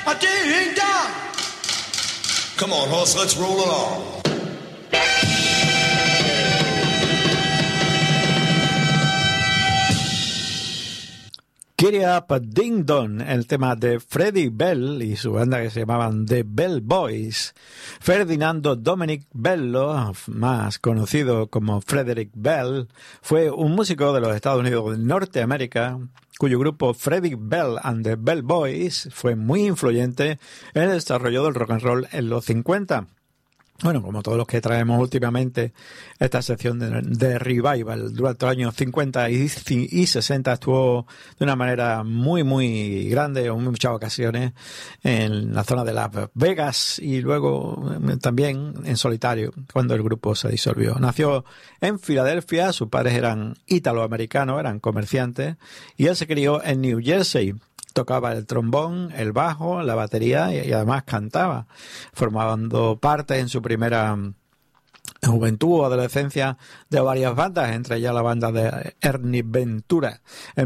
a ding dong. Come on, horse, let's roll along. Giddy Up Ding Dong, el tema de Freddie Bell y su banda que se llamaban The Bell Boys. Ferdinando Dominic Bello, más conocido como Frederick Bell, fue un músico de los Estados Unidos de Norteamérica, cuyo grupo Freddie Bell and the Bell Boys fue muy influyente en el desarrollo del rock and roll en los 50. Bueno, como todos los que traemos últimamente, esta sección de revival durante los años 50 y 60 estuvo de una manera muy, muy grande en muchas ocasiones en la zona de Las Vegas y luego también en solitario cuando el grupo se disolvió. Nació en Filadelfia, sus padres eran italoamericanos, eran comerciantes, y él se crió en New Jersey. Tocaba el trombón, el bajo, la batería y además cantaba, formando parte en su primera juventud o adolescencia de varias bandas, entre ellas la banda de Ernie Ventura. En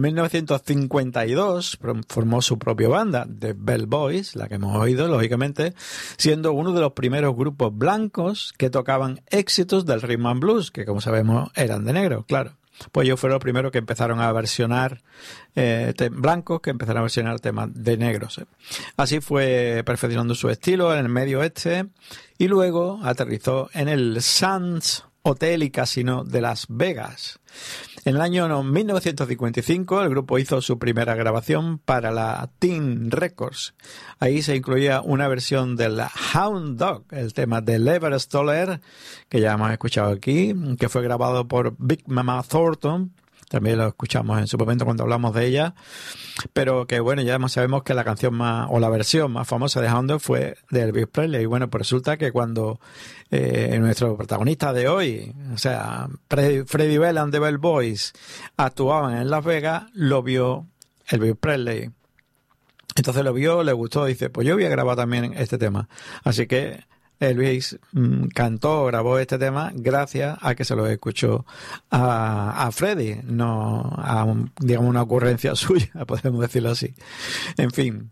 1952 formó su propia banda, The Bell Boys, la que hemos oído, lógicamente, siendo uno de los primeros grupos blancos que tocaban éxitos del rhythm and blues, que como sabemos eran de negro, claro. Pues ellos fueron los primeros que empezaron a versionar blancos, que empezaron a versionar temas de negros. Así fue perfeccionando su estilo en el medio oeste y luego aterrizó en el Sands Hotel y Casino de Las Vegas. En el año 1955 el grupo hizo su primera grabación para la Teen Records. Ahí se incluía una versión del Hound Dog, el tema de Lever Stoller, que ya hemos escuchado aquí, que fue grabado por Big Mama Thornton. También lo escuchamos en su momento cuando hablamos de ella, pero que bueno, ya sabemos que la canción más, o la versión más famosa de Hound Dog fue de Elvis Presley. Y bueno, pues resulta que cuando nuestro protagonista de hoy, o sea, Freddie Bell and the Bell Boys, actuaban en Las Vegas, lo vio Elvis Presley. Entonces lo vio, le gustó, dice, pues yo voy a grabar también este tema. Así que Elvis grabó este tema gracias a que se lo escuchó a Freddie, no a digamos una ocurrencia suya, podemos decirlo así. En fin,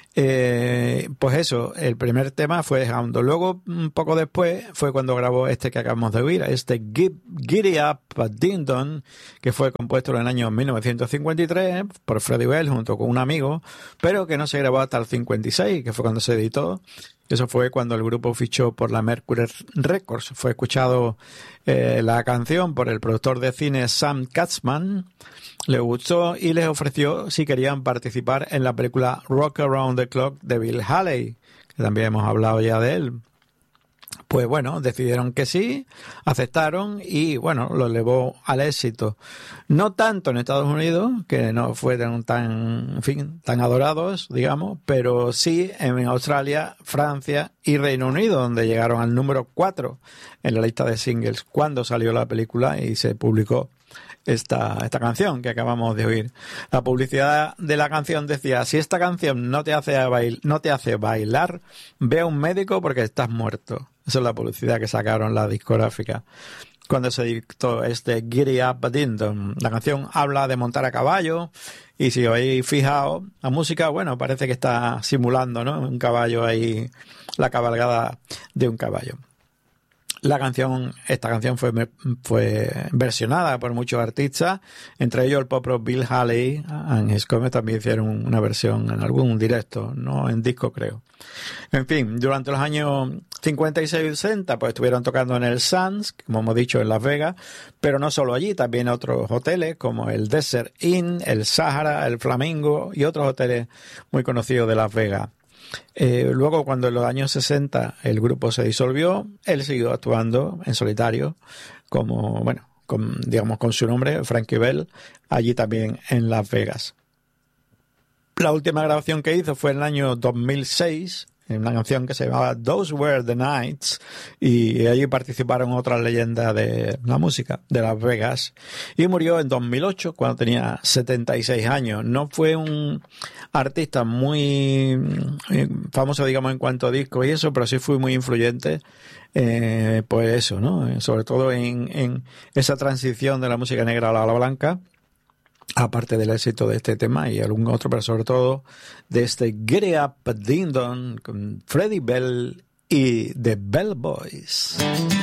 pues eso, el primer tema fue Hound Dog. Luego, un poco después, fue cuando grabó este que acabamos de oír, este Giddy Up Ding Dong, que fue compuesto en el año 1953 por Freddie Bell junto con un amigo, pero que no se grabó hasta el 56, que fue cuando se editó. Eso fue cuando el grupo fichó por la Mercury Records. Fue escuchado la canción por el productor de cine Sam Katzman. Le gustó y les ofreció si querían participar en la película Rock Around the Clock de Bill Haley, que también hemos hablado ya de él. Pues bueno, decidieron que sí, aceptaron y bueno, lo llevó al éxito. No tanto en Estados Unidos, que no fueron tan adorados, digamos, pero sí en Australia, Francia y Reino Unido, donde llegaron al número 4 en la lista de singles cuando salió la película y se publicó esta canción que acabamos de oír. La publicidad de la canción decía: si esta canción no te hace bailar, ve a un médico porque estás muerto. Esa es la publicidad que sacaron la discográfica cuando se dictó este Giddy Up Ding Dong. La canción habla de montar a caballo y si os habéis fijado, la música, bueno, parece que está simulando, ¿no? Un caballo ahí, la cabalgada de un caballo. Esta canción fue versionada por muchos artistas, entre ellos el pop rock Bill Haley and His Comets también hicieron una versión en algún directo, no en disco creo. En fin, durante los años 56 y 60 pues estuvieron tocando en el Sands, como hemos dicho, en Las Vegas, pero no solo allí, también otros hoteles como el Desert Inn, el Sahara, el Flamingo y otros hoteles muy conocidos de Las Vegas. Luego, cuando en los años 60 el grupo se disolvió, él siguió actuando en solitario, como, bueno, con su nombre, Frankie Bell, allí también en Las Vegas. La última grabación que hizo fue en el año 2006, en una canción que se llamaba Those Were the Nights, y allí participaron otras leyendas de la música de Las Vegas, y murió en 2008 cuando tenía 76 años. No fue un artista muy famoso, digamos, en cuanto a discos y eso, pero sí fue muy influyente, pues eso, ¿no? Sobre todo en esa transición de la música negra a la blanca. aparte del éxito de este tema y algún otro, pero sobre todo de este Get It Up Ding Dong con Freddie Bell y The Bell Boys.